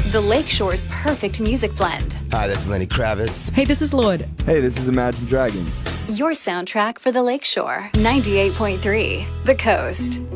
The Lakeshore's perfect music blend. Hi, this is Lenny Kravitz. Hey, this is Lord. Hey, this is Imagine Dragons. Your soundtrack for the Lakeshore. 98.3 The Coast.